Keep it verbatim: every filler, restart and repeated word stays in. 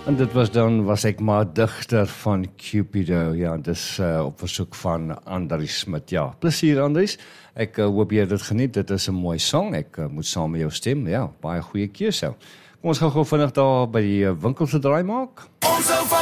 En dit was dan, was ek maar digter van Cupido, ja, dis uh, op versoek van Andries Smit, ja. Plesier Andries, ek uh, hoop jy dit geniet, dit is 'n mooi song, ek uh, moet saam met jou stem, ja, baie goeie keuse. Kom ons gaan gou vinnig daar by die uh, winkel se draai maak. Ons